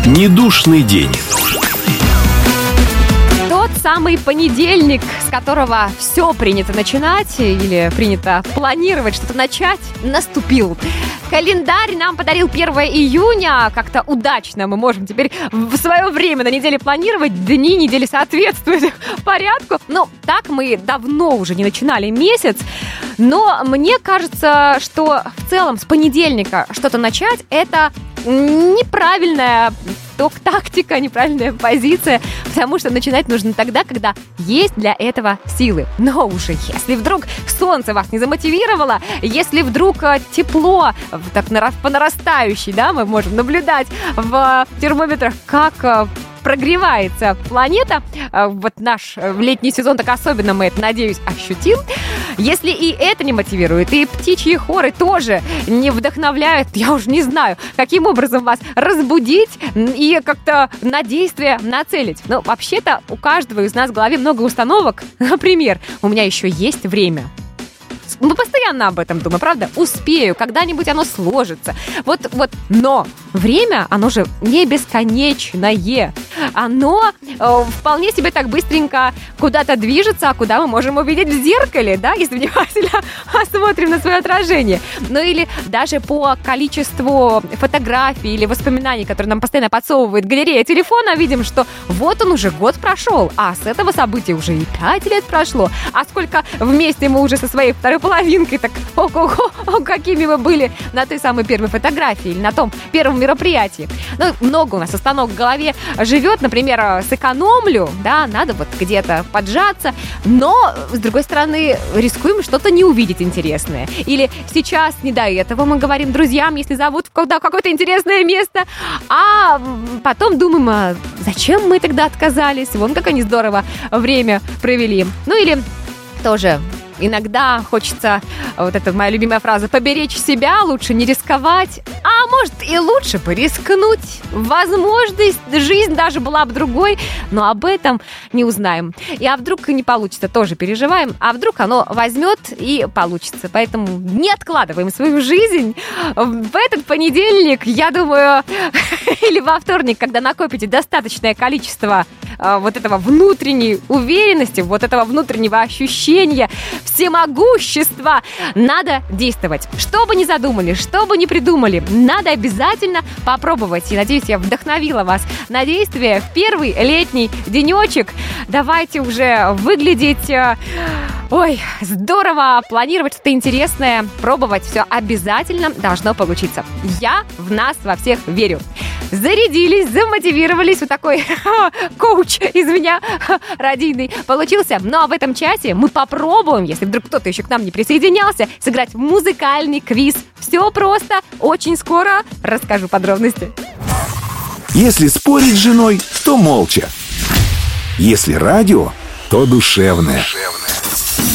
Недушный день. Тот самый понедельник, с которого все принято начинать или принято планировать что-то начать, наступил. Календарь нам подарил 1 июня. Как-то удачно мы можем теперь в свое время на неделе планировать. Дни недели соответствуют порядку. Ну, так мы давно уже не начинали месяц. Но мне кажется, что в целом с понедельника что-то начать – это неправильная тактика, неправильная позиция, потому что начинать нужно тогда, когда есть для этого силы. Но уже если вдруг солнце вас не замотивировало, если вдруг тепло так по нарастающей, да, мы можем наблюдать в термометрах, как прогревается планета. Вот наш летний сезон так особенно мы это, надеюсь, ощутим. Если и это не мотивирует, и птичьи хоры тоже не вдохновляют, я уже не знаю, каким образом вас разбудить и как-то на действие нацелить. Но вообще-то у каждого из нас в голове много установок. Например, у меня еще есть время. Мы постоянно об этом думаем, правда? Успею, когда-нибудь оно сложится. Вот. Но время, оно же не бесконечное. Оно вполне себе так быстренько куда-то движется, а куда мы можем увидеть в зеркале, да, если внимательно осмотрим на свое отражение. Ну или даже по количеству фотографий или воспоминаний, которые нам постоянно подсовывает галерея телефона, видим, что вот он уже год прошел, а с этого события уже и 5 лет прошло. А сколько вместе мы уже со своей второй половинкой, так какими мы были на той самой первой фотографии или на том первом мероприятии. Ну, много у нас остановок в голове живет, например, сэкономлю, да, надо вот где-то поджаться, но, с другой стороны, рискуем что-то не увидеть интересное. Или сейчас не до этого мы говорим друзьям, если зовут в какое-то интересное место, а потом думаем, а зачем мы тогда отказались, вон как они здорово время провели. Ну или тоже иногда хочется, вот это моя любимая фраза, поберечь себя, лучше не рисковать, а может и лучше бы рискнуть. Возможность, жизнь даже была бы другой, но об этом не узнаем. И а вдруг не получится, тоже переживаем, а вдруг оно возьмет и получится. Поэтому не откладываем свою жизнь. В этот понедельник, я думаю, или во вторник, когда накопите достаточное количество вот этого внутренней уверенности, вот этого внутреннего ощущения всемогущества, надо действовать. Что бы ни задумали, что бы ни придумали, надо обязательно попробовать. И, надеюсь, я вдохновила вас на действие в первый летний денечек. Давайте уже выглядеть здорово, планировать что-то интересное, пробовать. Все обязательно должно получиться. Я в нас во всех верю. Зарядились, замотивировались. Вот такой коуч из меня радийный получился. Ну а в этом часе мы попробуем, если вдруг кто-то еще к нам не присоединялся, сыграть в музыкальный квиз. Все просто, очень скоро расскажу подробности. Если спорить с женой, то молча. Если радио, то душевное.